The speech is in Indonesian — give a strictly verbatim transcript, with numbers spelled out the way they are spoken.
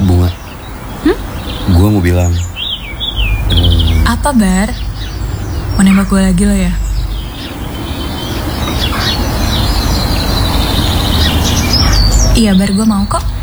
Bunga, hmm? gue mau bilang um, Apa Bar? Mau nembak gue lagi lo ya? Iya Bar, gue mau kok.